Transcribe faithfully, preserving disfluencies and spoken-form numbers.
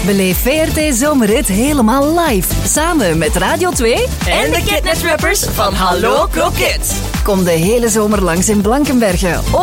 Beleef V R T Zomerrit helemaal live. Samen met Radio twee en de Kidnet Rappers van Hallo Kroket. Kom de hele zomer langs in Blankenberge.